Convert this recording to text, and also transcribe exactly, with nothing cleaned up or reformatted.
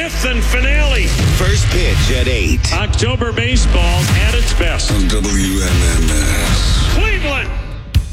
fifth and finale. First pitch at eight. October baseball at its best. The